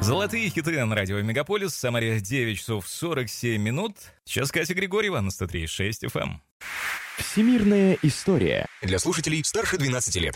Золотые хиты на радио Мегаполис. Самаре 9 часов 47 минут. Сейчас Катя Григорьева на 103.6 FM. Всемирная история. Для слушателей старше 12 лет.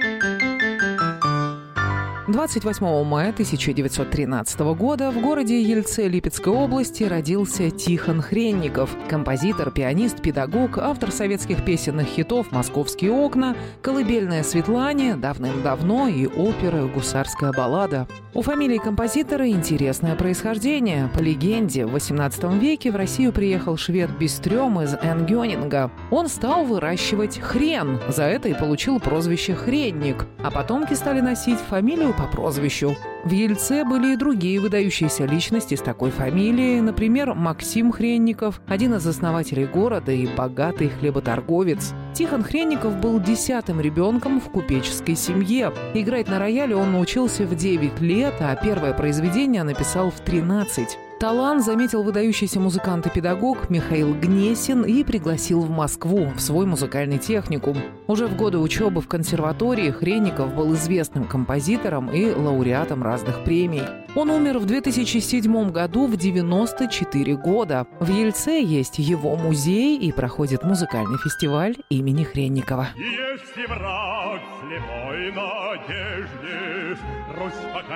28 мая 1913 года в городе Ельце Липецкой области родился Тихон Хренников. Композитор, пианист, педагог, автор советских песенных хитов «Московские окна», «Колыбельная Светлане», «Давным-давно» и оперы «Гусарская баллада». У фамилии композитора интересное происхождение. По легенде, в XVIII веке в Россию приехал швед Бистрём из Энгёнинга. Он стал выращивать хрен, за это и получил прозвище «Хренник», а потомки стали носить фамилию по прозвищу. В Ельце были и другие выдающиеся личности с такой фамилией, например, Максим Хренников, один из основателей города и богатый хлеботорговец. Тихон Хренников был 10-м ребенком в купеческой семье. Играть на рояле он научился в 9 лет, а первое произведение написал в 13. Талант заметил выдающийся музыкант и педагог Михаил Гнесин и пригласил в Москву, в свой музыкальный техникум. Уже в годы учебы в консерватории Хренников был известным композитором и лауреатом разных премий. Он умер в 2007 году в 94 года. В Ельце есть его музей и проходит музыкальный фестиваль имени Хренникова. Есть и враг слепой надежде, Русь пока